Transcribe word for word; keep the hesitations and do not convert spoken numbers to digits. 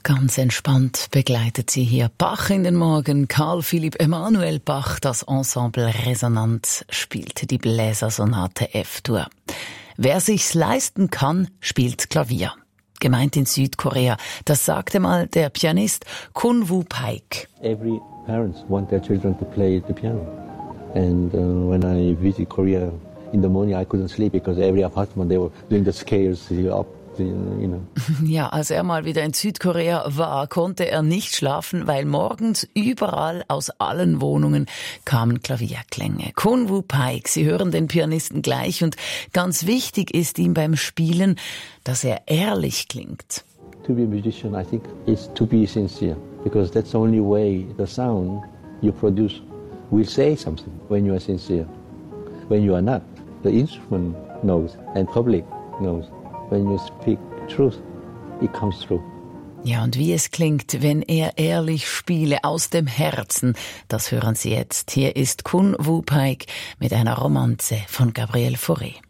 Ganz entspannt begleitet sie hier Bach in den Morgen. Carl Philipp Emanuel Bach, das Ensemble Resonanz, spielte die Bläsersonate F-Dur. Wer sich's leisten kann, spielt Klavier. Gemeint in Südkorea. Das sagte mal der Pianist Kun Woo Paik. Every parents want their children to play the piano. And uh, when I visit Korea in the morning, I couldn't sleep because every apartment they were doing the scales up. You know. Ja, als er mal wieder in Südkorea war, konnte er nicht schlafen, weil morgens überall aus allen Wohnungen kamen Klavierklänge. Kun Woo Paik, Sie hören den Pianisten gleich, und ganz wichtig ist ihm beim Spielen, dass er ehrlich klingt. To be a musician, I think, is to be sincere, because that's the only way the sound you produce will say something when you are sincere. When you are not, the instrument knows and public knows. When you speak truth, it comes through. Ja, und wie es klingt, wenn er ehrlich spiele, aus dem Herzen, das hören Sie jetzt. Hier ist Kun Woo Paik mit einer Romanze von Gabriel Fauré.